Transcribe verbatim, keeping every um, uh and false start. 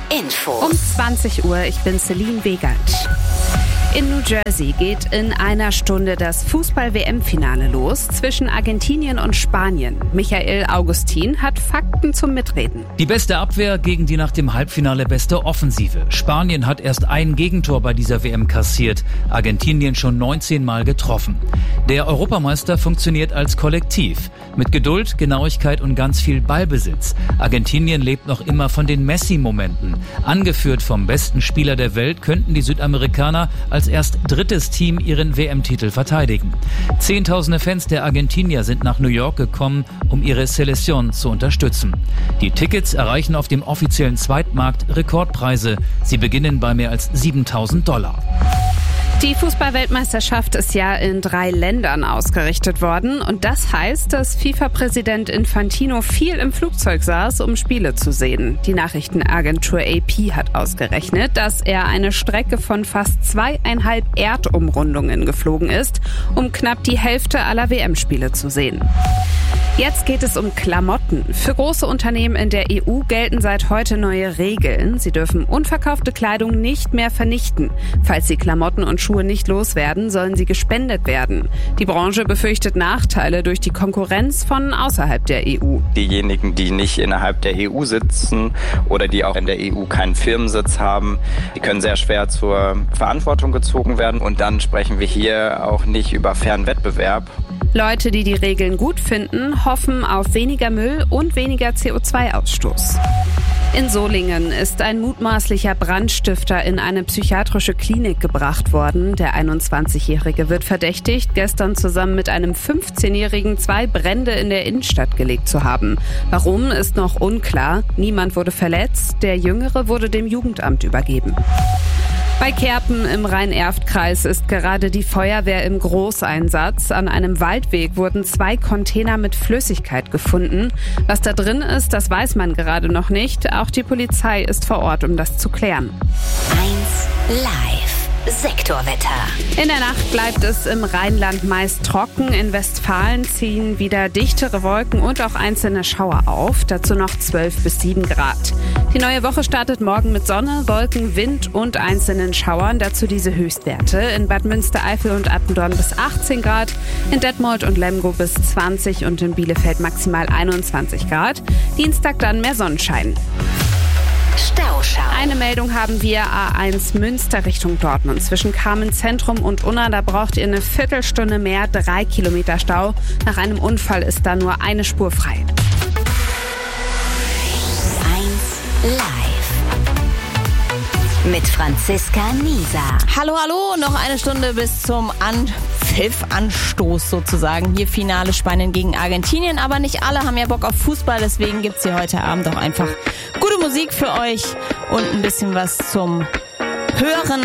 Info. Um zwanzig Uhr, ich bin Celine Wegert. In New Jersey geht in einer Stunde das Fußball-W M-Finale los zwischen Argentinien und Spanien. Michael Augustin hat Fakten zum Mitreden. Die beste Abwehr gegen die nach dem Halbfinale beste Offensive. Spanien hat erst ein Gegentor bei dieser W M kassiert, Argentinien schon neunzehn Mal getroffen. Der Europameister funktioniert als Kollektiv. Mit Geduld, Genauigkeit und ganz viel Ballbesitz. Argentinien lebt noch immer von den Messi-Momenten. Angeführt vom besten Spieler der Welt könnten die Südamerikaner als erst drittes Team ihren W M-Titel verteidigen. Zehntausende Fans der Argentinier sind nach New York gekommen, um ihre Selección zu unterstützen. Die Tickets erreichen auf dem offiziellen Zweitmarkt Rekordpreise. Sie beginnen bei mehr als siebentausend Dollar. Die Fußball-Weltmeisterschaft ist ja in drei Ländern ausgerichtet worden und das heißt, dass FIFA-Präsident Infantino viel im Flugzeug saß, um Spiele zu sehen. Die Nachrichtenagentur A P hat ausgerechnet, dass er eine Strecke von fast zweieinhalb Erdumrundungen geflogen ist, um knapp die Hälfte aller W M-Spiele zu sehen. Jetzt geht es um Klamotten. Für große Unternehmen in der E U gelten seit heute neue Regeln. Sie dürfen unverkaufte Kleidung nicht mehr vernichten. Falls sie Klamotten und Schuhe nicht loswerden, sollen sie gespendet werden. Die Branche befürchtet Nachteile durch die Konkurrenz von außerhalb der E U. Diejenigen, die nicht innerhalb der E U sitzen oder die auch in der E U keinen Firmensitz haben, die können sehr schwer zur Verantwortung gezogen werden. Und dann sprechen wir hier auch nicht über fairen Wettbewerb. Leute, die die Regeln gut finden, hoffen auf weniger Müll und weniger C O zwei Ausstoß. In Solingen ist ein mutmaßlicher Brandstifter in eine psychiatrische Klinik gebracht worden. Der einundzwanzigjährige wird verdächtigt, gestern zusammen mit einem fünfzehnjährigen zwei Brände in der Innenstadt gelegt zu haben. Warum, ist noch unklar. Niemand wurde verletzt. Der Jüngere wurde dem Jugendamt übergeben. Bei Kerpen im Rhein-Erft-Kreis ist gerade die Feuerwehr im Großeinsatz. An einem Waldweg wurden zwei Container mit Flüssigkeit gefunden. Was da drin ist, das weiß man gerade noch nicht. Auch die Polizei ist vor Ort, um das zu klären. eins Live. Sektorwetter. In der Nacht bleibt es im Rheinland meist trocken. In Westfalen ziehen wieder dichtere Wolken und auch einzelne Schauer auf. Dazu noch zwölf bis sieben Grad. Die neue Woche startet morgen mit Sonne, Wolken, Wind und einzelnen Schauern. Dazu diese Höchstwerte. In Bad Münstereifel und Attendorn bis achtzehn Grad. In Detmold und Lemgo bis zwanzig und in Bielefeld maximal einundzwanzig Grad. Dienstag dann mehr Sonnenschein. Stauschau. Eine Meldung haben wir, A eins Münster Richtung Dortmund. Zwischen Kamen Zentrum und Unna, da braucht ihr eine Viertelstunde mehr, drei Kilometer Stau. Nach einem Unfall ist da nur eine Spur frei. eins Live. Mit Franziska Nieser. Hallo, hallo, noch eine Stunde bis zum Anpfiff-Anstoß sozusagen. Hier Finale Spanien gegen Argentinien, aber nicht alle haben ja Bock auf Fußball, deswegen gibt's hier heute Abend auch einfach gute Musik für euch und ein bisschen was zum Hören.